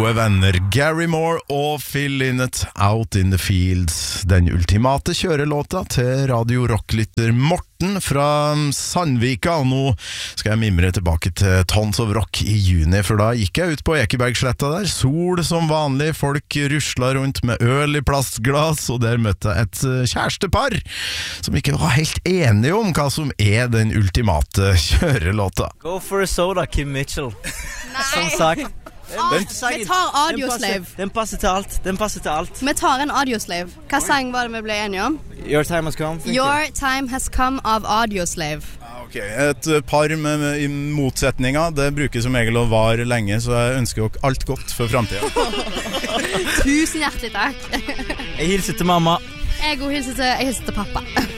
gode venner Gary Moore og Phil Lynott, Out in the Fields. Den ultimate kjørelåta til Radio Rock-lytter Morten fra Sandvika. Og nå skal jeg mimre tilbake til Tons of Rock i juni, for da gikk jeg ut på Ekebergsletta der. Sol som vanlig, folk rusla rundt med øl i plastglass, og der møtte jeg et kjærestepar som ikke var helt enige om hva som den ultimate kjørelåta. Go for a soda, Kim Mitchell. Som sagt. Vi tar Audioslave. Den passer til alt. Vi tar en Audioslave. Hva sang var det vi ble enige om? Your time has come. Your time has come av Audioslave. Okay. Et par med i motsetninger, det bruker som regel å vare lenge, så jeg ønsker dere alt godt for fremtiden. Tusen hjertelig takk. Jeg hilser til mamma. Jeg hilser til pappa.